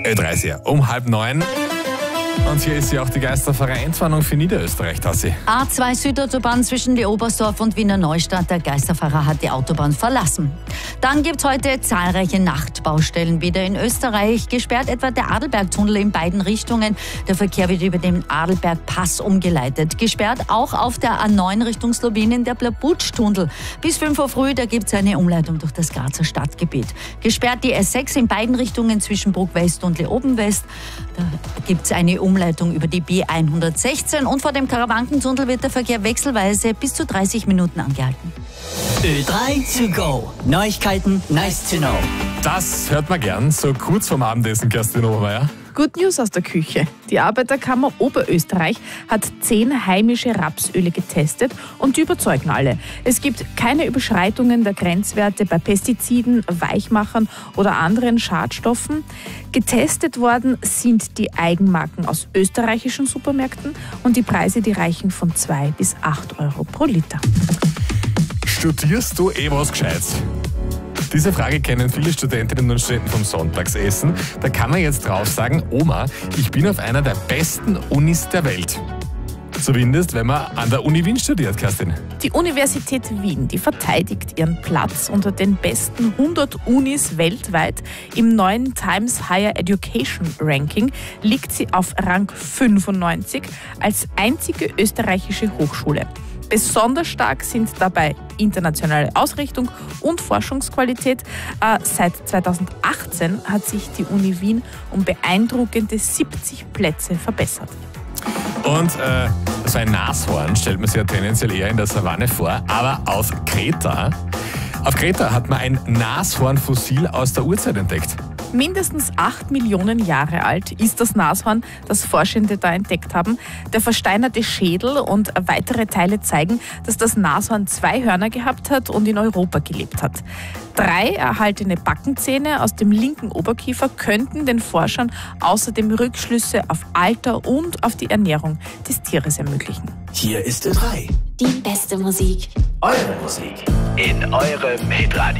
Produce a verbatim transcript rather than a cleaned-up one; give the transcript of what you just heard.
Ö dreißig um halb neun. Und hier ist ja auch die Geisterfahrer-Entwarnung für Niederösterreich, Tassi. A zwei Südautobahn zwischen die Oberstdorf und Wiener Neustadt. Der Geisterfahrer hat die Autobahn verlassen. Dann gibt es heute zahlreiche Nachtbaustellen wieder in Österreich. Gesperrt etwa der Adelbergtunnel in beiden Richtungen. Der Verkehr wird über den Adelbergpass umgeleitet. Gesperrt auch auf der A neun Richtung Slowenien der Blabutsch-Tunnel. Bis fünf Uhr früh, da gibt es eine Umleitung durch das Grazer Stadtgebiet. Gesperrt die S sechs in beiden Richtungen zwischen Bruck West und Leoben West. Da gibt es eine Umleitung über die B hundertsechzehn und vor dem Karawankentunnel wird der Verkehr wechselweise bis zu dreißig Minuten angehalten. Ö drei to go. Neuigkeiten, nice to know. Das hört man gern, so kurz vorm Abendessen, Kerstin Obermeier. Good News aus der Küche. Die Arbeiterkammer Oberösterreich hat zehn heimische Rapsöle getestet und die überzeugen alle. Es gibt keine Überschreitungen der Grenzwerte bei Pestiziden, Weichmachern oder anderen Schadstoffen. Getestet worden sind die Eigenmarken aus österreichischen Supermärkten und die Preise, die reichen von zwei bis acht Euro pro Liter. Studierst du eh was Gescheites? Diese Frage kennen viele Studentinnen und Studenten vom Sonntagsessen. Da kann man jetzt drauf sagen, Oma, ich bin auf einer der besten Unis der Welt. Zumindest, wenn man an der Uni Wien studiert, Kerstin. Die Universität Wien, die verteidigt ihren Platz unter den besten hundert Unis weltweit. Im neuen Times Higher Education Ranking liegt sie auf Rang fünfundneunzig als einzige österreichische Hochschule. Besonders stark sind dabei internationale Ausrichtung und Forschungsqualität. Äh, seit zweitausendachtzehn hat sich die Uni Wien um beeindruckende siebzig Plätze verbessert. Und äh, so ein Nashorn stellt man sich ja tendenziell eher in der Savanne vor, aber auf Kreta. Auf Kreta hat man ein Nashornfossil aus der Urzeit entdeckt. Mindestens acht Millionen Jahre alt ist das Nashorn, das Forschende da entdeckt haben. Der versteinerte Schädel und weitere Teile zeigen, dass das Nashorn zwei Hörner gehabt hat und in Europa gelebt hat. Drei erhaltene Backenzähne aus dem linken Oberkiefer könnten den Forschern außerdem Rückschlüsse auf Alter und auf die Ernährung des Tieres ermöglichen. Hier ist Ö drei. Die beste Musik. Eure Musik. In eurem Hitradio.